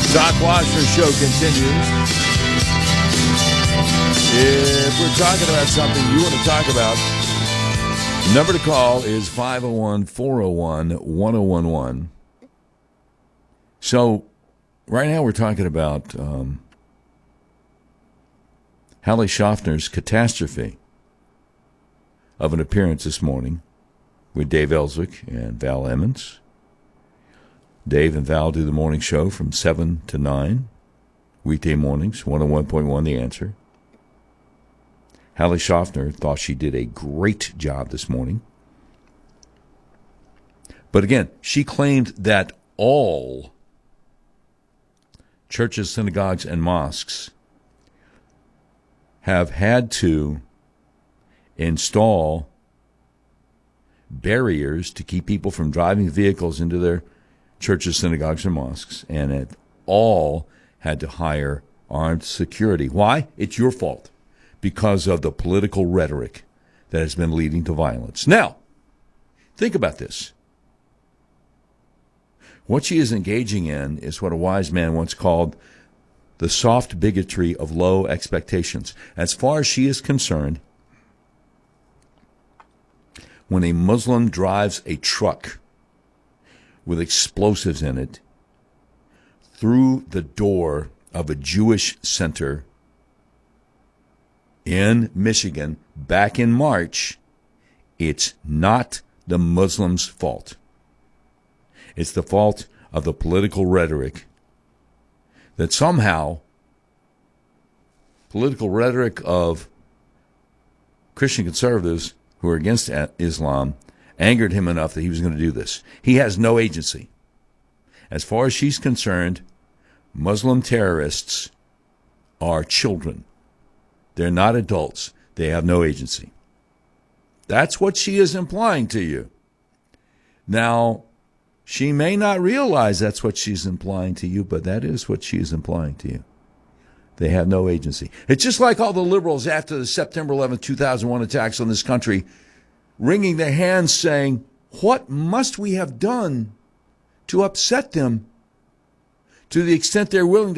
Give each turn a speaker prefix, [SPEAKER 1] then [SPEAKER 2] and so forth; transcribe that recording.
[SPEAKER 1] Doc Washner Show continues. If we're talking about something you want to talk about, number to call is 501-401-1011. So, right now we're talking about Hallie Schaffner's catastrophe of an appearance this morning with Dave Ellswick and Val Emmons. Dave and Val do the morning show from 7 to 9, weekday mornings, 101.1 The Answer. Hallie Schaffner thought she did a great job this morning. But again, she claimed that all churches, synagogues, and mosques have had to install barriers to keep people from driving vehicles into their churches, synagogues, and mosques, and it all had to hire armed security. Why? It's your fault, because of the political rhetoric that has been leading to violence. Now, think about this. What she is engaging in is what a wise man once called the soft bigotry of low expectations. As far as she is concerned, when a Muslim drives a truck with explosives in it through the door of a Jewish center in Michigan back in March, it's not the Muslims' fault. It's the fault of the political rhetoric that somehow, political rhetoric of Christian conservatives who are against Islam, angered him enough that he was going to do this. He has no agency. As far as she's concerned, Muslim terrorists are children. They're not adults. They have no agency. That's what she is implying to you. Now, she may not realize that's what she's implying to you, but that is what she is implying to you. They have no agency. It's just like all the liberals after the September 11th, 2001 attacks on this country, wringing their hands saying, what must we have done to upset them to the extent they're willing to